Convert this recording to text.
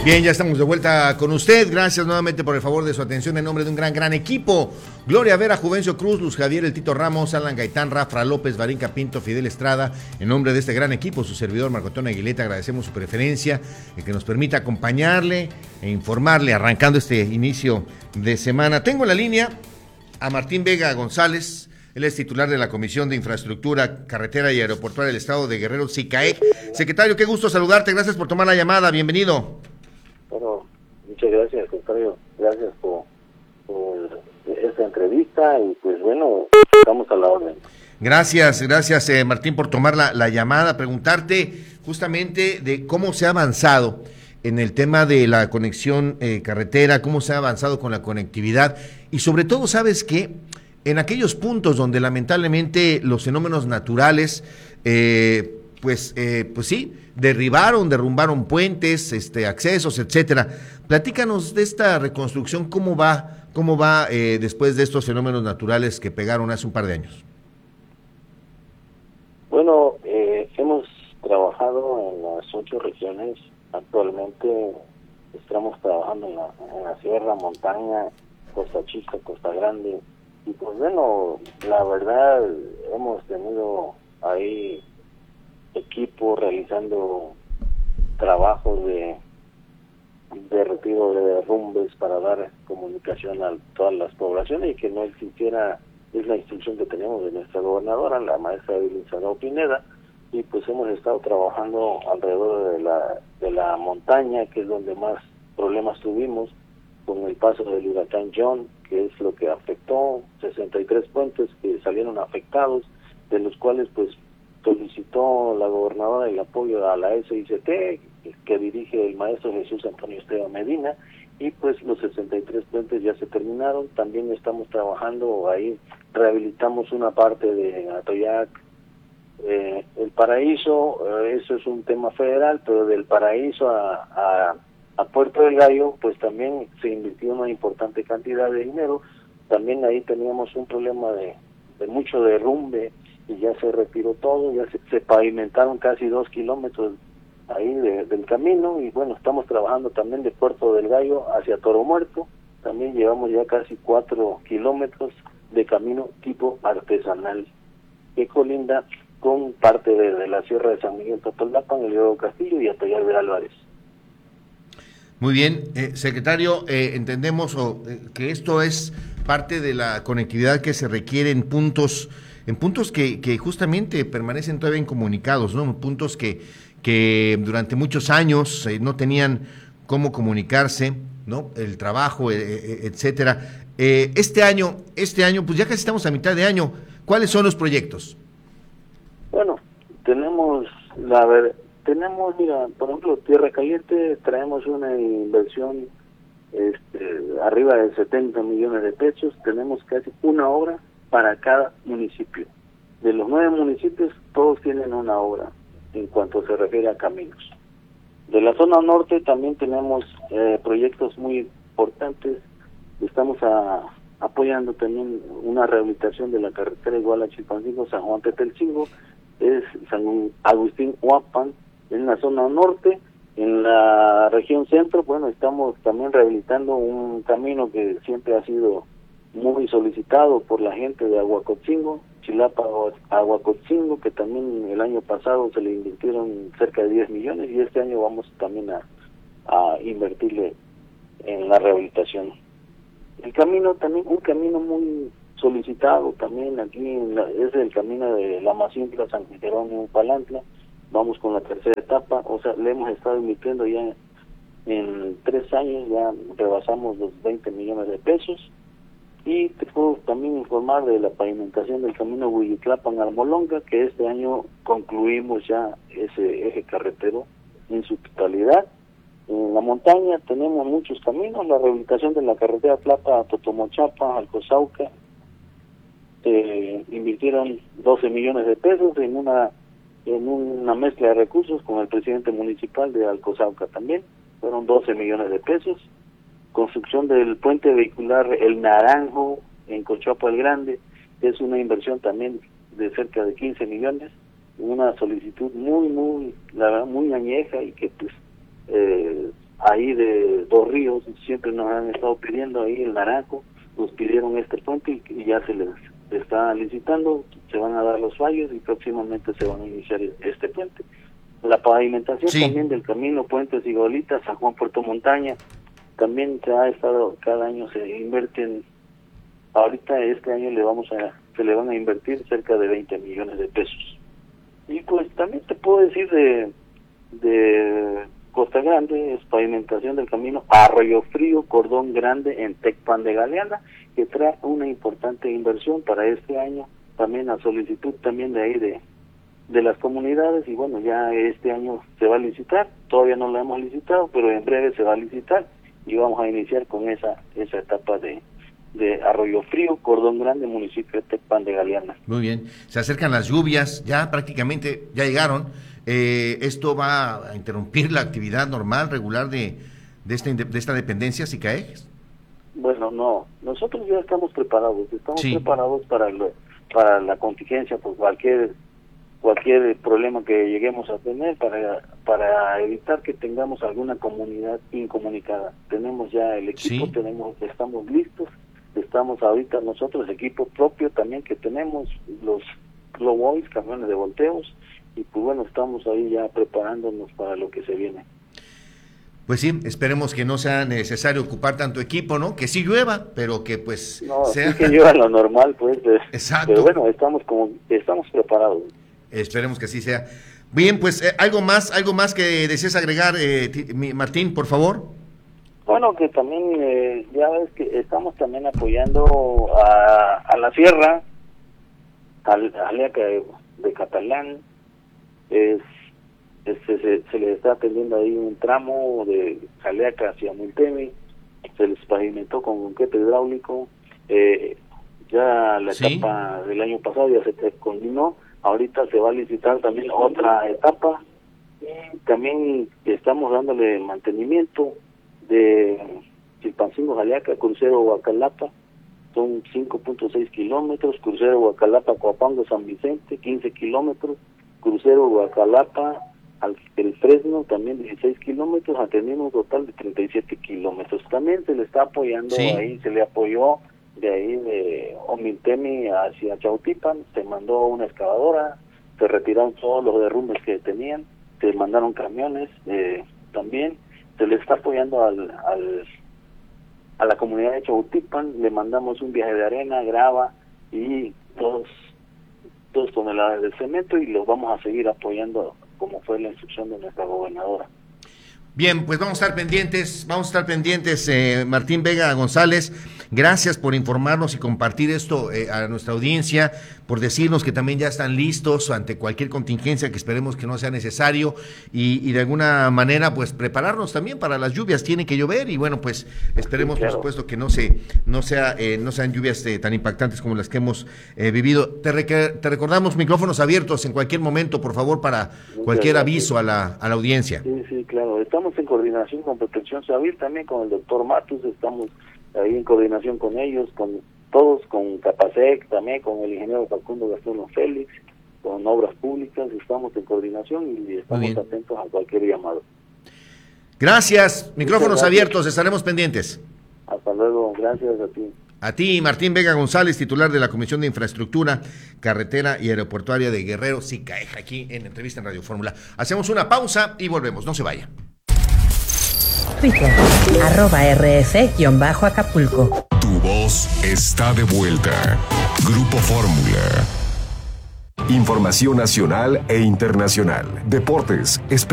Bien, ya estamos de vuelta con usted. Gracias nuevamente por el favor de su atención en nombre de un gran equipo. Gloria Vera, Juvencio Cruz, Luz Javier, el Tito Ramos, Alan Gaitán, Rafa López, Varinca Pinto, Fidel Estrada. En nombre de este gran equipo, su servidor Marco Antonio Aguileta, agradecemos su preferencia, el que nos permita acompañarle e informarle arrancando este inicio de semana. Tengo en la línea a Martín Vega González. Él es titular de la Comisión de Infraestructura, Carretera y Aeroportuaria del Estado de Guerrero, SICAEC. Secretario, qué gusto saludarte. Gracias por tomar la llamada. Bienvenido. Bueno, muchas gracias, secretario. Gracias por esta entrevista y pues bueno, estamos a la orden. Gracias, Martín, por tomar la llamada. Preguntarte justamente de cómo se ha avanzado en el tema de la conexión carretera, cómo se ha avanzado con la conectividad y sobre todo, ¿sabes qué? En aquellos puntos donde lamentablemente los fenómenos naturales, pues sí, derrumbaron puentes, accesos, etcétera. Platícanos de esta reconstrucción, cómo va después de estos fenómenos naturales que pegaron hace un par de años. Bueno, hemos trabajado en las 8 regiones. Actualmente estamos trabajando en la sierra, montaña, Costa Chica, Costa Grande. Y pues bueno, la verdad hemos tenido ahí equipo realizando trabajos de retiro de derrumbes para dar comunicación a todas las poblaciones y que no existiera, es la instrucción que tenemos de nuestra gobernadora, la maestra Evelyn Salgado Pineda, y pues hemos estado trabajando alrededor de la montaña, que es donde más problemas tuvimos, con el paso del huracán John, que es lo que afectó 63 puentes que salieron afectados, de los cuales pues solicitó la gobernadora el apoyo a la SICT, que dirige el maestro Jesús Antonio Esteban Medina, y pues los 63 puentes ya se terminaron. También estamos trabajando ahí, rehabilitamos una parte de Atoyac, el Paraíso, eso es un tema federal, pero del Paraíso a Puerto del Gallo, pues también se invirtió una importante cantidad de dinero. También ahí teníamos un problema de mucho derrumbe y ya se retiró todo, ya se pavimentaron casi 2 kilómetros ahí del camino, y bueno, estamos trabajando también de Puerto del Gallo hacia Toro Muerto. También llevamos ya casi 4 kilómetros de camino tipo artesanal, que colinda con parte de la Sierra de San Miguel Totolapan, el Río Castillo y Atoyac de Álvarez. Muy bien, secretario, entendemos que esto es parte de la conectividad que se requiere en puntos que justamente permanecen todavía incomunicados, ¿no? Puntos que durante muchos años no tenían cómo comunicarse, ¿no? El trabajo, etcétera. Este año, pues ya casi estamos a mitad de año. ¿Cuáles son los proyectos? Bueno, tenemos, mira, por ejemplo, Tierra Caliente, traemos una inversión arriba de 70 millones de pesos, tenemos casi una obra para cada municipio. De los 9 municipios, todos tienen una obra en cuanto se refiere a caminos. De la zona norte también tenemos proyectos muy importantes. Estamos apoyando también una rehabilitación de la carretera Iguala-Chilpancingo, San Juan-Tetelcingo, es San Agustín-Huapan, en la zona norte. En la región centro, bueno, estamos también rehabilitando un camino que siempre ha sido muy solicitado por la gente de Aguacotzingo, Chilapa-Aguacotzingo, que también el año pasado se le invirtieron cerca de 10 millones y este año vamos también a invertirle en la rehabilitación. El camino también, un camino muy solicitado también aquí, es el camino de La Macintla, San Jerónimo, Palantla. Vamos con la tercera etapa, o sea, le hemos estado invirtiendo ya en 3 años, ya rebasamos los 20 millones de pesos. Y te puedo también informar de la pavimentación del camino Huilitlapan-Almolonga, que este año concluimos ya ese eje carretero en su totalidad. En la montaña tenemos muchos caminos, la rehabilitación de la carretera Tlapa-Totomochapa, Alcozauca, invirtieron 12 millones de pesos en una mezcla de recursos con el presidente municipal de Alcozauca también, fueron 12 millones de pesos. Construcción del puente vehicular El Naranjo en Cochuapa el Grande, es una inversión también de cerca de 15 millones, una solicitud muy, la verdad, muy añeja y que pues ahí de Dos Ríos, siempre nos han estado pidiendo ahí el Naranjo, nos pidieron este puente y ya se les está licitando, se van a dar los fallos y próximamente se van a iniciar este puente. La pavimentación también del camino Puentes y Golitas, San Juan Puerto Montaña, también se ha estado, cada año se invierten, ahorita este año se le van a invertir cerca de 20 millones de pesos. Y pues también te puedo decir de Costa Grande, es pavimentación del camino Arroyo Frío, Cordón Grande en Tecpan de Galeana, que trae una importante inversión para este año, también a solicitud también de ahí de las comunidades, y bueno, ya este año se va a licitar, todavía no lo hemos licitado, pero en breve se va a licitar y vamos a iniciar con esa etapa de Arroyo Frío, Cordón Grande, municipio de Tecpan de Galeana. Muy bien, se acercan las lluvias, ya prácticamente ya llegaron. ¿Esto va a interrumpir la actividad normal, regular de esta dependencia, SICAEG? Bueno, no, nosotros ya estamos preparados para la contingencia, por cualquier problema que lleguemos a tener, para evitar que tengamos alguna comunidad incomunicada. Tenemos ya el equipo, estamos listos, estamos ahorita nosotros, equipo propio también que tenemos, los Globoys, camiones de volteos, y pues bueno, estamos ahí ya preparándonos para lo que se viene. Pues sí, esperemos que no sea necesario ocupar tanto equipo, ¿no? Que sí llueva, pero que pues sea... Sí que llueva lo normal, pues. Exacto. Pero bueno, estamos preparados. Esperemos que así sea. Bien, pues algo más que desees agregar, Martín, por favor. Bueno, que también ya ves que estamos también apoyando a la sierra, al Aleaca de Catalán, se les está atendiendo ahí un tramo de Jaleaca hacia Multemi, se les pavimentó con concreto hidráulico, ya la etapa del año pasado ya se culminó, ahorita se va a licitar también otra etapa, y también estamos dándole mantenimiento de Chilpancingo Jaleaca, crucero Huacalapa, son 5.6 kilómetros, crucero Huacalapa Coapango San Vicente, 15 kilómetros, crucero Huacalapa el Fresno también 16 kilómetros, atendiendo un total de 37 kilómetros. También se le está apoyando ahí, se le apoyó de ahí de Omiltemi hacia Chautipan, se mandó una excavadora, se retiraron todos los derrumbes que tenían, se mandaron camiones, también se le está apoyando a la comunidad de Chautipan, le mandamos un viaje de arena, grava y 2 toneladas de cemento, y los vamos a seguir apoyando como fue la instrucción de nuestra gobernadora. Bien, pues vamos a estar pendientes, Martín Vega González, gracias por informarnos y compartir esto a nuestra audiencia, por decirnos que también ya están listos ante cualquier contingencia, que esperemos que no sea necesario, y de alguna manera pues prepararnos también para las lluvias. Tiene que llover y bueno, pues esperemos por supuesto que no sean lluvias tan impactantes como las que hemos vivido. Te recordamos micrófonos abiertos en cualquier momento, por favor, para cualquier aviso a la audiencia. Sí, claro, estamos en coordinación con Protección Civil, también con el doctor Matus, estamos ahí en coordinación con ellos, con todos, con Capasec, también con el ingeniero Facundo Gastón Félix, con Obras Públicas, estamos en coordinación y estamos atentos a cualquier llamado. Gracias, micrófonos abiertos, estaremos pendientes. Hasta luego, gracias a ti. A ti, Martín Vega González, titular de la Comisión de Infraestructura, Carretera y Aeroportuaria de Guerrero, SICAEG, aquí en Entrevista en Radio Fórmula. Hacemos una pausa y volvemos, no se vaya. Twitter, @RF_Acapulco. Tu voz está de vuelta. Grupo Fórmula. Información nacional e internacional. Deportes,